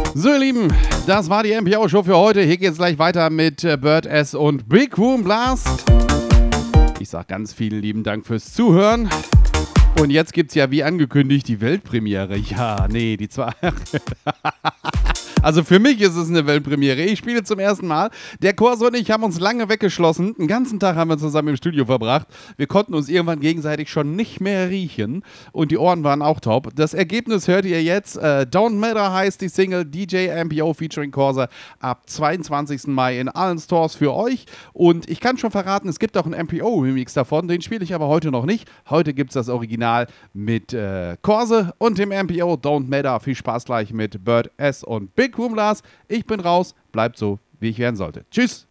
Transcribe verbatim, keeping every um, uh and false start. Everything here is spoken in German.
So, ihr Lieben, das war die M P O-Show für heute. Hier geht es gleich weiter mit Bird S und Big Room Blast. Ich sage ganz vielen lieben Dank fürs Zuhören. Und jetzt gibt es ja, wie angekündigt, die Weltpremiere. Ja, nee, die zwei... Also für mich ist es eine Weltpremiere. Ich spiele zum ersten Mal. Der Corso und ich haben uns lange weggeschlossen. Den ganzen Tag haben wir zusammen im Studio verbracht. Wir konnten uns irgendwann gegenseitig schon nicht mehr riechen. Und die Ohren waren auch taub. Das Ergebnis hört ihr jetzt. Äh, Don't Matter heißt die Single D J M P O featuring Corsa ab zweiundzwanzigsten Mai in allen Stores für euch. Und ich kann schon verraten, es gibt auch einen M P O-Remix davon. Den spiele ich aber heute noch nicht. Heute gibt es das Original mit äh, Corsa und dem M P O Don't Matter. Viel Spaß gleich mit Bird S und Big Room Blast. Ich bin raus. Bleibt so, wie ich werden sollte. Tschüss.